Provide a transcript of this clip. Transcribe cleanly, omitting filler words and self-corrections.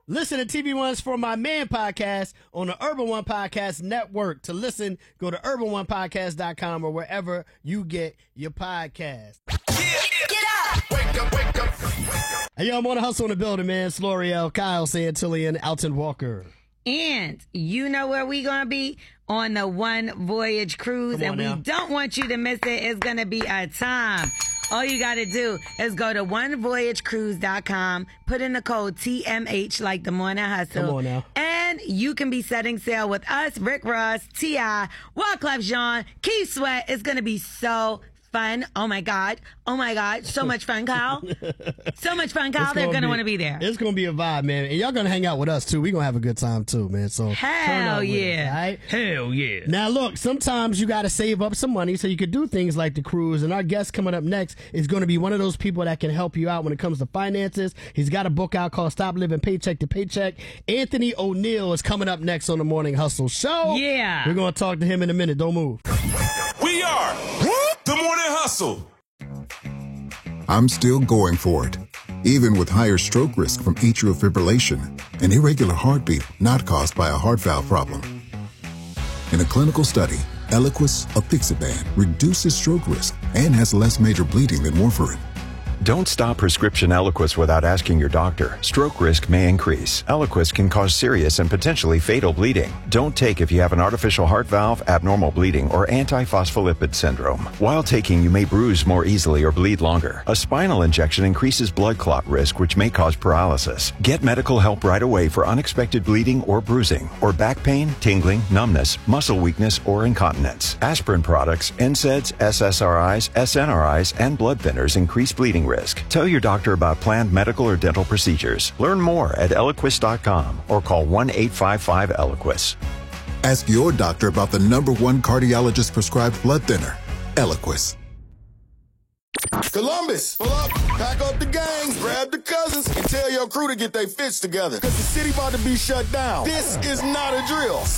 Listen to TV One's For My Man podcast on the Urban One Podcast Network. To listen, go to urban1podcast.com or wherever you get your podcast. Get up! Wake up, wake up. Hey, yo, I'm on the hustle in the building, man. It's L'Oreal, Kyle Santillan, Alton Walker. And you know where we going to be? On the One Voyage Cruise. And we don't want you to miss it. It's going to be a time. All you got to do is go to onevoyagecruise.com, put in the code TMH like the Morning Hustle. Come on now. And you can be setting sail with us, Rick Ross, T.I., Wyclef Jean, Keith Sweat. It's going to be so fun. Oh my God. So much fun, Kyle. So much fun, Kyle. They're going to want to be there. It's going to be a vibe, man. And y'all going to hang out with us, too. We're going to have a good time, too, man. So Hell yeah. Us, right? Hell yeah. Now, look, sometimes you got to save up some money so you could do things like the cruise. And our guest coming up next is going to be one of those people that can help you out when it comes to finances. He's got a book out called Stop Living Paycheck to Paycheck. Anthony O'Neill is coming up next on the Morning Hustle Show. Yeah. We're going to talk to him in a minute. Don't move. We are the Morning Hustle. I'm still going for it, even with higher stroke risk from atrial fibrillation, an irregular heartbeat not caused by a heart valve problem. In a clinical study, Eliquis apixaban reduces stroke risk and has less major bleeding than warfarin. Don't stop prescription Eliquis without asking your doctor. Stroke risk may increase. Eliquis can cause serious and potentially fatal bleeding. Don't take if you have an artificial heart valve, abnormal bleeding, or antiphospholipid syndrome. While taking, you may bruise more easily or bleed longer. A spinal injection increases blood clot risk, which may cause paralysis. Get medical help right away for unexpected bleeding or bruising, or back pain, tingling, numbness, muscle weakness, or incontinence. Aspirin products, NSAIDs, SSRIs, SNRIs, and blood thinners increase bleeding risk. Tell your doctor about planned medical or dental procedures. Learn more at Eliquis.com or call 1-855-ELIQUIS. Ask your doctor about the #1 cardiologist prescribed blood thinner, Eliquis. Columbus, pull up, pack up the gangs, grab the cousins, and tell your crew to get their fits together. Cause the city about to be shut down. This is not a drill.